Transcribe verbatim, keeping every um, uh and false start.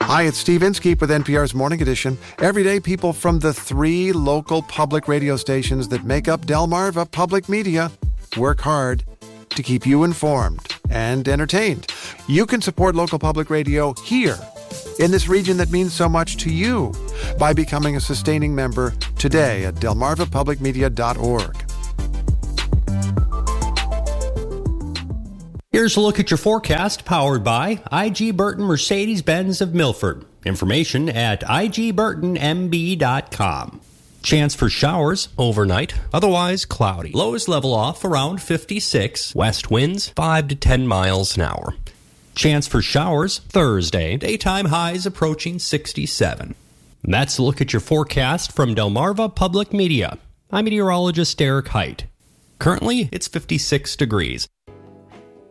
Hi, it's Steve Inskeep with N P R's Morning Edition. Every day, people from the three local public radio stations that make up Delmarva Public Media work hard to keep you informed and entertained. You can support local public radio here in this region that means so much to you by becoming a sustaining member today at delmarva public media dot org. Here's a look at your forecast, powered by I G Burton Mercedes-Benz of Milford. Information at I G burton M B dot com. Chance for showers overnight, otherwise cloudy. Lows level off around fifty-six. West winds five to ten miles an hour. Chance for showers Thursday. Daytime highs approaching sixty-seven. And that's a look at your forecast from Delmarva Public Media. I'm meteorologist Derek Height. Currently, it's fifty-six degrees.